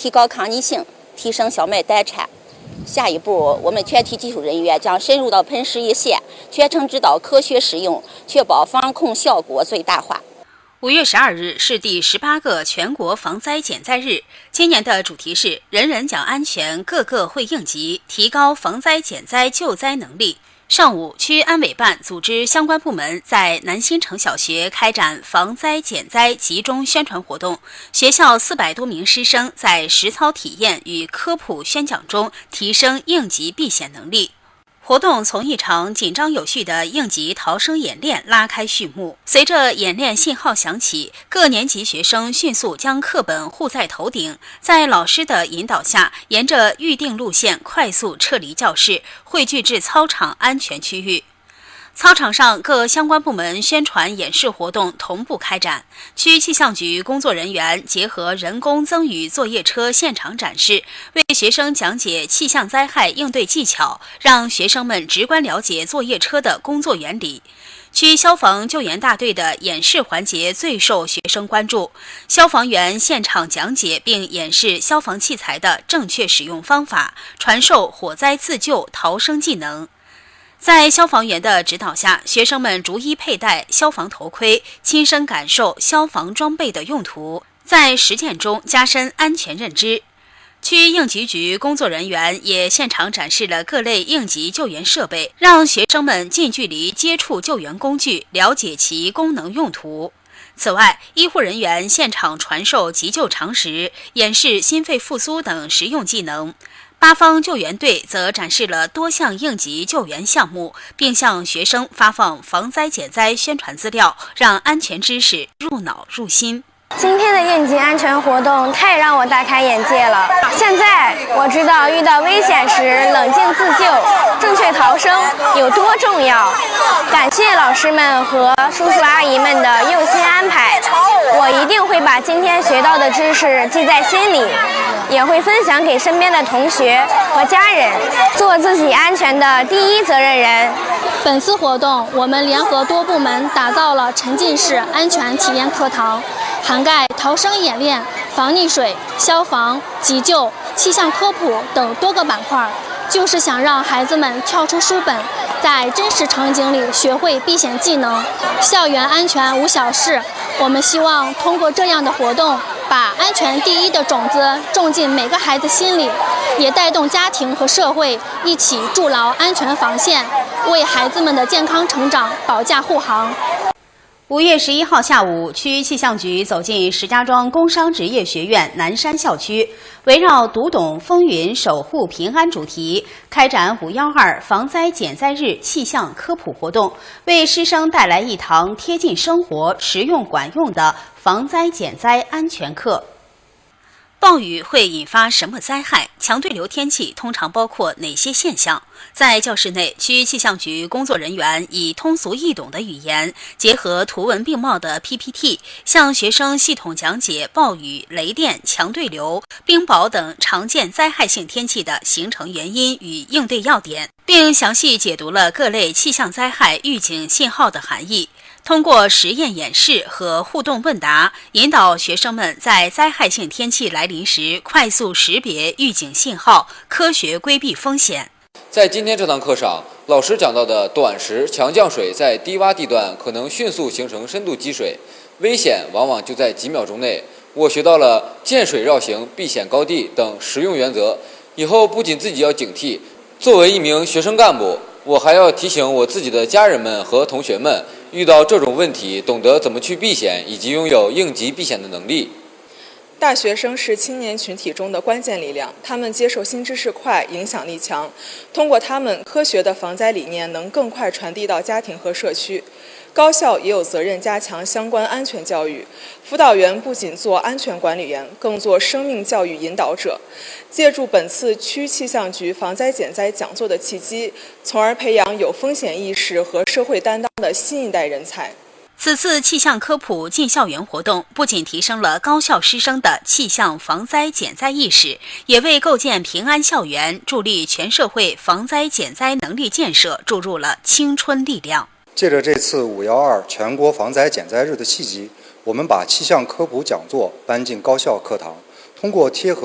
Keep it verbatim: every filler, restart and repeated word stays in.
提高抗逆性，提升小麦待产。下一步，我们全体技术人员将深入到喷施一线，全程指导科学使用，确保防控效果最大化。 五月十二日是第十八个全国防灾减灾日，今年的主题是“人人讲安全，个个会应急”，提高防灾减灾救灾能力。上午，区安委办组织相关部门在南新城小学开展防灾减灾集中宣传活动，学校四百多名师生在实操体验与科普宣讲中提升应急避险能力。活动从一场紧张有序的应急逃生演练拉开序幕。随着演练信号响起，各年级学生迅速将课本护在头顶，在老师的引导下，沿着预定路线快速撤离教室，汇聚至操场安全区域。操场上，各相关部门宣传演示活动同步开展。区气象局工作人员结合人工增雨作业车现场展示，为学生讲解气象灾害应对技巧，让学生们直观了解作业车的工作原理。区消防救援大队的演示环节最受学生关注，消防员现场讲解并演示消防器材的正确使用方法，传授火灾自救逃生技能。在消防员的指导下，学生们逐一佩戴消防头盔，亲身感受消防装备的用途，在实践中加深安全认知。区应急局工作人员也现场展示了各类应急救援设备，让学生们近距离接触救援工具，了解其功能用途。此外，医护人员现场传授急救常识，演示心肺复苏等实用技能。八方救援队则展示了多项应急救援项目，并向学生发放防灾减灾宣传资料，让安全知识入脑入心。 今天的应急安全活动太让我大开眼界了。现在我知道遇到危险时冷静自救、正确逃生有多重要。感谢老师们和叔叔阿姨们的用心安排，我一定会把今天学到的知识记在心里，也会分享给身边的同学和家人，做自己安全的第一责任人。 本次活动，我们联合多部门打造了沉浸式安全体验课堂，涵盖逃生演练、防溺水、消防、急救、气象科普等多个板块，就是想让孩子们跳出书本，在真实场景里学会避险技能。校园安全无小事，我们希望通过这样的活动，把安全第一的种子种进每个孩子心里，也带动家庭和社会一起筑牢安全防线，为孩子们的健康成长保驾护航。 五月十一号下午，区气象局走进石家庄工商职业学院南山校区，围绕“读懂风云，守护平安”主题，开展五一二防灾减灾日气象科普活动，为师生带来一堂贴近生活、实用管用的防灾减灾安全课。暴雨会引发什么灾害？强对流天气通常包括哪些现象？在教室内，区气象局工作人员以通俗易懂的语言，结合图文并茂的 P P T， 向学生系统讲解暴雨、雷电、强对流、冰雹等常见灾害性天气的形成原因与应对要点，并详细解读了各类气象灾害预警信号的含义。通过实验演示和互动问答，引导学生们在灾害性天气来临时快速识别预警信号，科学规避风险。 在今天这堂课上，老师讲到的短时强降水在低洼地段可能迅速形成深度积水，危险往往就在几秒钟内。我学到了见水绕行、避险高地等实用原则，以后不仅自己要警惕，作为一名学生干部，我还要提醒我自己的家人们和同学们，遇到这种问题，懂得怎么去避险，以及拥有应急避险的能力。 大学生是青年群体中的关键力量，他们接受新知识快，影响力强。通过他们，科学的防灾理念能更快传递到家庭和社区。高校也有责任加强相关安全教育。辅导员不仅做安全管理员，更做生命教育引导者。借助本次区气象局防灾减灾讲座的契机，从而培养有风险意识和社会担当的新一代人才。 此次气象科普进校园活动不仅提升了高校师生的气象防灾减灾意识，也为构建平安校园、助力全社会防灾减灾能力建设注入了青春力量。 借着这次五一二全国防灾减灾日的契机，我们把气象科普讲座搬进高校课堂，通过贴合